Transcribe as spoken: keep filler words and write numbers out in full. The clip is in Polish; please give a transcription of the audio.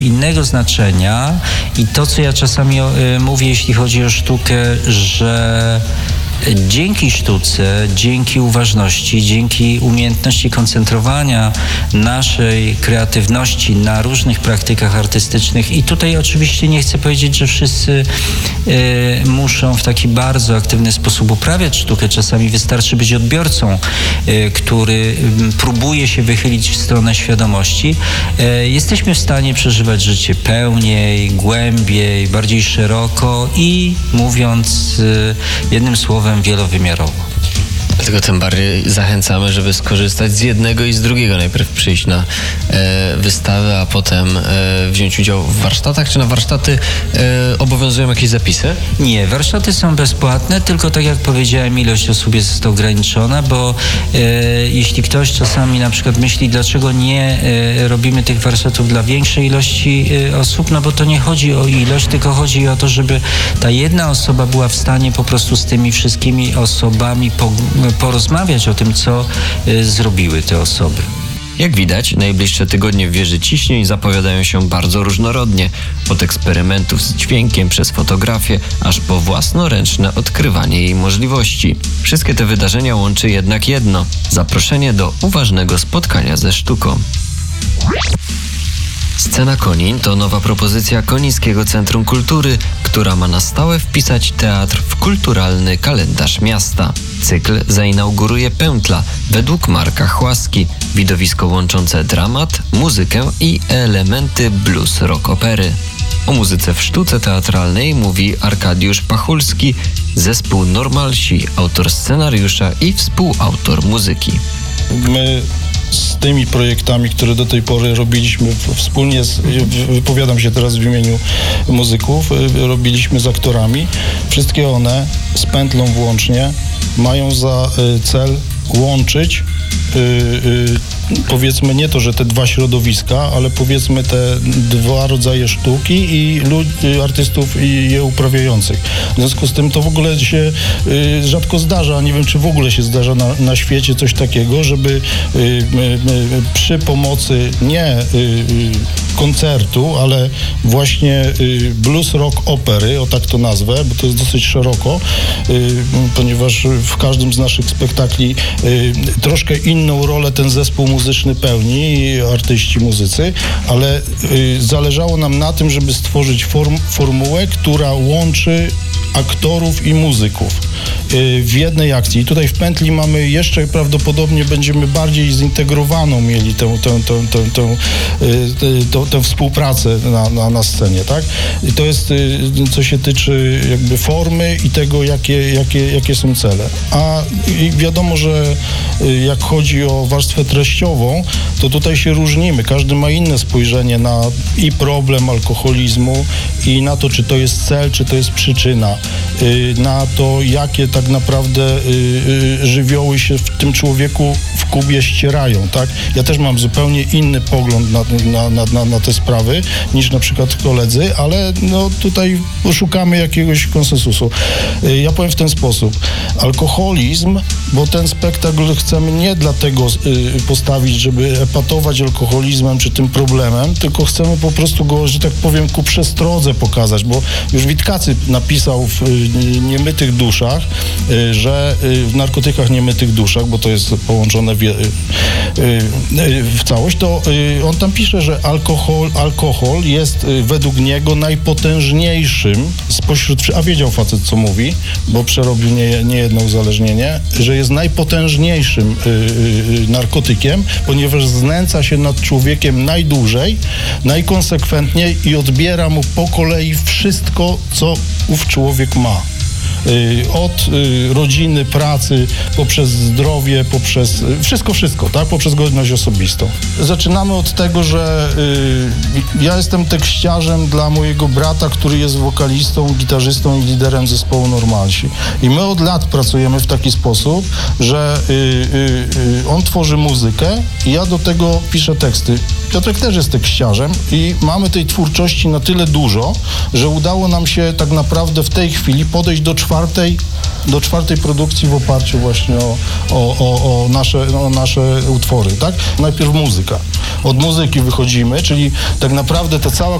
innego znaczenia i to, co ja czasami y, mówię, jeśli chodzi o sztukę, że dzięki sztuce, dzięki uważności, dzięki umiejętności koncentrowania naszej kreatywności na różnych praktykach artystycznych i tutaj oczywiście nie chcę powiedzieć, że wszyscy y, muszą w taki bardzo aktywny sposób uprawiać sztukę. Czasami wystarczy być odbiorcą, y, który y, próbuje się wychylić w stronę świadomości. Y, jesteśmy w stanie przeżywać życie pełniej, głębiej, bardziej szeroko i mówiąc y, jednym słowem wielowymiarowo. Dlatego tym bardziej zachęcamy, żeby skorzystać z jednego i z drugiego. Najpierw przyjść na e, wystawę, a potem e, wziąć udział w warsztatach. Czy na warsztaty e, obowiązują jakieś zapisy? Nie, warsztaty są bezpłatne, tylko tak jak powiedziałem, ilość osób jest ograniczona, bo e, jeśli ktoś czasami na przykład myśli, dlaczego nie e, robimy tych warsztatów dla większej ilości e, osób, no bo to nie chodzi o ilość, tylko chodzi o to, żeby ta jedna osoba była w stanie po prostu z tymi wszystkimi osobami po, porozmawiać o tym, co y, zrobiły te osoby. Jak widać, najbliższe tygodnie w Wieży Ciśnień zapowiadają się bardzo różnorodnie. Od eksperymentów z dźwiękiem przez fotografię, aż po własnoręczne odkrywanie jej możliwości. Wszystkie te wydarzenia łączy jednak jedno – zaproszenie do uważnego spotkania ze sztuką. Scena Konin to nowa propozycja Konińskiego Centrum Kultury, która ma na stałe wpisać teatr w kulturalny kalendarz miasta. Cykl zainauguruje Pętla według Marka Chłaski, widowisko łączące dramat, muzykę i elementy blues rock opery. O muzyce w sztuce teatralnej mówi Arkadiusz Pachulski, zespół Normalsi, autor scenariusza i współautor muzyki. My z tymi projektami, które do tej pory robiliśmy wspólnie, z, wypowiadam się teraz w imieniu muzyków, robiliśmy z aktorami. Wszystkie one, z Pętlą włącznie, mają za cel łączyć powiedzmy nie to, że te dwa środowiska, ale powiedzmy te dwa rodzaje sztuki i ludzi, artystów i je uprawiających. W związku z tym to w ogóle się y, rzadko zdarza, nie wiem czy w ogóle się zdarza na, na świecie coś takiego, żeby y, y, y, przy pomocy nie y, y, koncertu, ale właśnie y, blues rock opery, o tak to nazwę, bo to jest dosyć szeroko, y, ponieważ w każdym z naszych spektakli y, troszkę inną rolę ten zespół muzyczny pełni, artyści, muzycy, ale y, zależało nam na tym, żeby stworzyć form, formułę, która łączy aktorów i muzyków y, w jednej akcji. I tutaj w Pętli mamy jeszcze prawdopodobnie będziemy bardziej zintegrowaną mieli tę, tę, tę, tę, tę, tę, tę, tę współpracę na, na, na scenie, tak? I to jest, y, co się tyczy jakby formy i tego, jakie, jakie, jakie są cele. A i wiadomo, że y, jak chodzi o warstwę treściową, to tutaj się różnimy. Każdy ma inne spojrzenie na i problem alkoholizmu i na to, czy to jest cel, czy to jest przyczyna. Na to, jakie tak naprawdę żywioły się w tym człowieku w kubie ścierają, tak? Ja też mam zupełnie inny pogląd na, na, na, na, na te sprawy niż na przykład koledzy, ale no tutaj szukamy jakiegoś konsensusu. Ja powiem w ten sposób. Alkoholizm, bo ten spektakl chcemy nie dlatego postawić, żeby epatować alkoholizmem czy tym problemem, tylko chcemy po prostu go, że tak powiem, ku przestrodze pokazać, bo już Witkacy napisał w Niemytych duszach, że w narkotykach niemytych duszach, bo to jest połączone w, w całość, to on tam pisze, że alkohol, alkohol jest według niego najpotężniejszym spośród, a wiedział facet co mówi, bo przerobił nie, nie jedno uzależnienie, że jest najpotężniejszym narkotykiem, ponieważ znęca się nad człowiekiem najdłużej, najkonsekwentniej i odbiera mu po kolei wszystko, co ów człowiek ma. Od rodziny, pracy, poprzez zdrowie, poprzez wszystko, wszystko, tak? Poprzez godność osobistą. Zaczynamy od tego, że y, ja jestem tekściarzem dla mojego brata, który jest wokalistą, gitarzystą i liderem zespołu Normalsi. I my od lat pracujemy w taki sposób, że y, y, y, on tworzy muzykę i ja do tego piszę teksty. Piotrek też jest tekściarzem i mamy tej twórczości na tyle dużo, że udało nam się tak naprawdę w tej chwili podejść do czwartej, do czwartej produkcji w oparciu właśnie o, o, o, o, nasze, o nasze utwory, tak? Najpierw muzyka. Od muzyki wychodzimy, czyli tak naprawdę ta cała